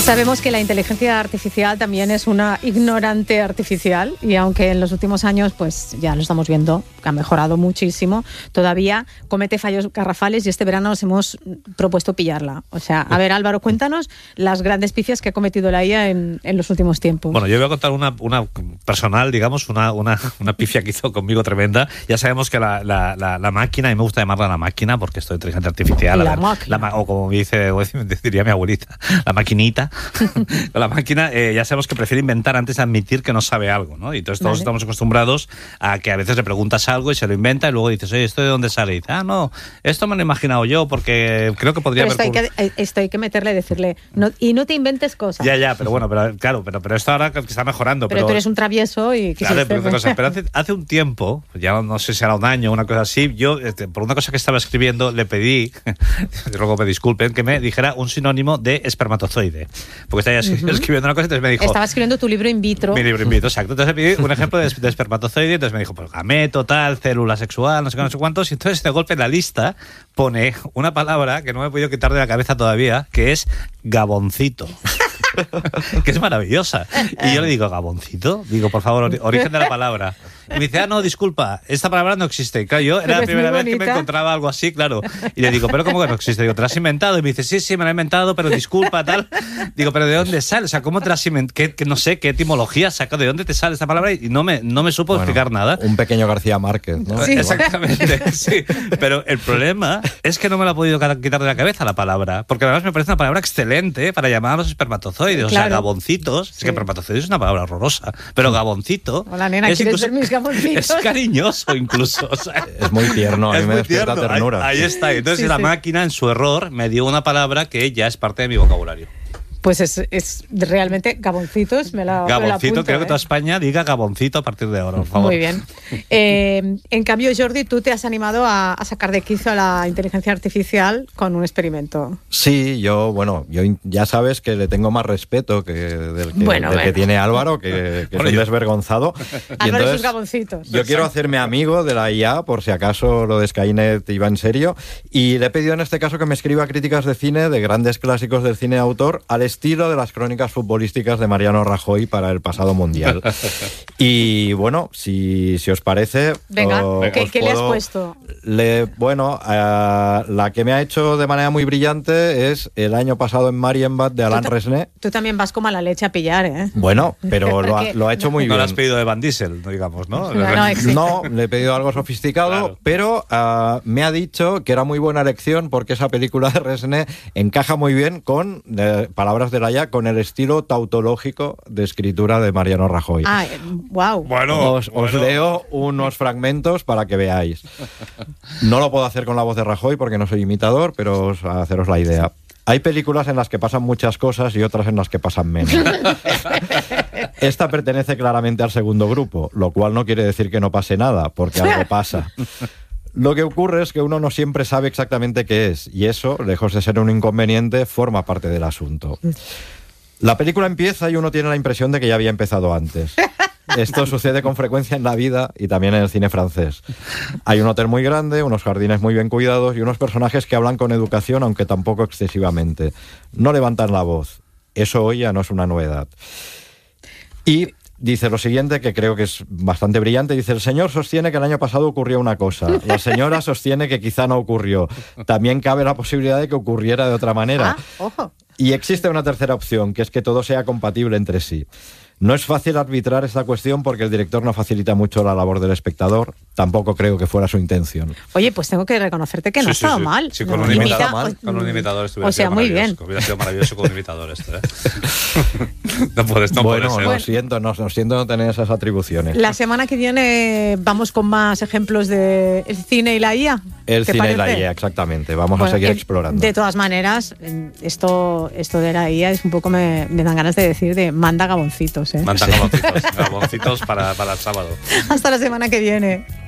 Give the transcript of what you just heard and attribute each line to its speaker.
Speaker 1: Sabemos que la inteligencia artificial también es una ignorante artificial y aunque en los últimos años pues ya lo estamos viendo, que ha mejorado muchísimo, todavía comete fallos garrafales y este verano nos hemos propuesto pillarla. O sea, a ver Álvaro, cuéntanos las grandes pifias que ha cometido la IA en los últimos tiempos.
Speaker 2: Bueno, yo voy a contar una personal, digamos, una pifia que hizo conmigo tremenda. Ya sabemos que la máquina, y me gusta llamarla la máquina porque esto de inteligencia artificial, o como diría mi abuelita, la maquinita. La máquina, ya sabemos que prefiere inventar antes de admitir que no sabe algo, ¿no? Y entonces todos estamos acostumbrados a que a veces le preguntas algo y se lo inventa y luego dices, oye, ¿esto de dónde sale? Y dice, no, esto me lo he imaginado yo porque creo que podría haber...
Speaker 1: Esto hay que meterle y decirle, y no te inventes cosas.
Speaker 2: Ya, pero bueno, pero esto ahora que está mejorando.
Speaker 1: Pero tú eres un travieso y...
Speaker 2: Claro, pero hace un tiempo, ya no sé si era un año o una cosa así, yo, por una cosa que estaba escribiendo, le pedí, luego me disculpen, que me dijera un sinónimo de espermatozoide. Porque estaba escribiendo una cosa, entonces me dijo...
Speaker 1: Estaba escribiendo tu libro in vitro.
Speaker 2: Mi libro in vitro, exacto. Entonces le pedí un ejemplo de espermatozoide, entonces me dijo, pues gameto, tal, célula sexual, no sé qué, no sé cuántos, y entonces de golpe en la lista pone una palabra que no me he podido quitar de la cabeza todavía, que es gaboncito. Que es maravillosa. Y yo le digo, ¿gaboncito? Digo, por favor, origen de la palabra. Y me dice, no, disculpa, esta palabra no existe. Y claro, yo era la primera vez que me encontraba algo así, claro. Y le digo, ¿pero cómo que no existe? Digo, ¿te la has inventado? Y me dice, sí, me la he inventado, pero disculpa, tal. Digo, ¿pero de dónde sale? O sea, ¿cómo te la has inventado? No sé, ¿qué etimología saca? ¿De dónde te sale esta palabra? Y no me supo explicar nada.
Speaker 3: Un pequeño García Márquez, ¿no?
Speaker 1: Sí.
Speaker 2: Exactamente, sí. Pero el problema es que no me la he podido quitar de la cabeza la palabra. Porque además me parece una palabra excelente para llamar a los espermatozoides. Claro. O sea, gaboncitos. Sí. Es que espermatozoide es una palabra horrorosa. Pero gaboncito...
Speaker 1: Hola, nena, ¿quieres ver mis gaboncitos?
Speaker 2: Es cariñoso incluso. O sea,
Speaker 3: es muy tierno, a mí me despierta ternura.
Speaker 2: Ahí está. Entonces la máquina, en su error, me dio una palabra que ya es parte de mi vocabulario.
Speaker 1: Pues es realmente gaboncitos,
Speaker 2: Gaboncito, creo que toda España diga gaboncito a partir de ahora, por favor.
Speaker 1: Muy bien. En cambio, Jordi, tú te has animado a sacar de quicio a la inteligencia artificial con un experimento.
Speaker 3: Sí, yo ya sabes que le tengo más respeto del que tiene Álvaro, que es un desvergonzado.
Speaker 1: Álvaro y sus gaboncitos.
Speaker 3: Yo quiero hacerme amigo de la IA, por si acaso lo de Skynet iba en serio, y le he pedido en este caso que me escriba críticas de cine, de grandes clásicos del cine de autor, al estilo de las crónicas futbolísticas de Mariano Rajoy para el pasado Mundial. Y bueno, si os parece...
Speaker 1: Venga, ¿qué le has puesto?
Speaker 3: La que me ha hecho de manera muy brillante es El año pasado en Marienbad de Alain Resnais.
Speaker 1: Tú también vas como a la leche a pillar, ¿eh?
Speaker 3: Bueno, pero lo ha hecho muy bien.
Speaker 2: No lo has pedido de Van Diesel, digamos, ¿no?
Speaker 3: No, le he pedido algo sofisticado, claro. Pero me ha dicho que era muy buena elección porque esa película de Resnais encaja muy bien con palabras de la IA, con el estilo tautológico de escritura de Mariano Rajoy.
Speaker 1: Wow.
Speaker 3: Os leo unos fragmentos para que veáis. No lo puedo hacer con la voz de Rajoy porque no soy imitador, pero haceros la idea. Hay películas en las que pasan muchas cosas y otras en las que pasan menos. Esta pertenece claramente al segundo grupo, lo cual no quiere decir que no pase nada, porque algo pasa. Lo que ocurre es que uno no siempre sabe exactamente qué es, y eso, lejos de ser un inconveniente, forma parte del asunto. La película empieza y uno tiene la impresión de que ya había empezado antes. Esto sucede con frecuencia en la vida y también en el cine francés. Hay un hotel muy grande, unos jardines muy bien cuidados y unos personajes que hablan con educación, aunque tampoco excesivamente. No levantan la voz. Eso hoy ya no es una novedad. Y dice lo siguiente, que creo que es bastante brillante. Dice, el señor sostiene que el año pasado ocurrió una cosa. La señora sostiene que quizá no ocurrió. También cabe la posibilidad de que ocurriera de otra manera.
Speaker 1: Ojo.
Speaker 3: Y existe una tercera opción, que es que todo sea compatible entre sí. No es fácil arbitrar esta cuestión porque el director no facilita mucho la labor del espectador. Tampoco creo que fuera su intención.
Speaker 1: Oye, pues tengo que reconocerte que no ha estado mal.
Speaker 2: Sí, con un imitador estuviera
Speaker 1: sido muy bien.
Speaker 2: Hubiera sido maravilloso con un imitador esto, ¿eh? No puedes ser.
Speaker 3: Lo siento no tener esas atribuciones.
Speaker 1: La semana que viene vamos con más ejemplos de el cine y la IA.
Speaker 3: El cine y la IA, exactamente. Vamos a seguir explorando.
Speaker 1: De todas maneras, esto de la IA es un poco, me dan ganas de decir, de manda gaboncitos.
Speaker 2: Manda gaboncitos para el sábado.
Speaker 1: Hasta la semana que viene.